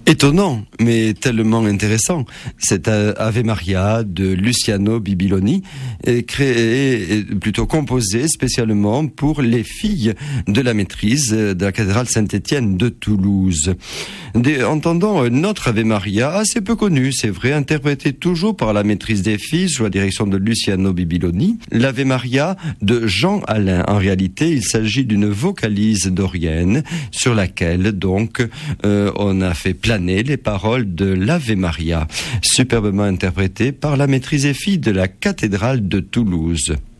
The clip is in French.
Étonnant, mais tellement intéressant. Cet Ave Maria de Luciano Bibiloni composé spécialement pour les filles de la maîtrise de la cathédrale Saint-Étienne de Toulouse. Entendons un autre Ave Maria assez peu connu, c'est vrai, interprété toujours par la maîtrise des filles sous la direction de Luciano Bibiloni, l'Ave Maria de Jean Alain. En réalité, il s'agit d'une vocalise dorienne sur laquelle donc on a fait planer les paroles de l'Ave Maria, superbement interprétées par la maîtrise des filles de la cathédrale de Toulouse.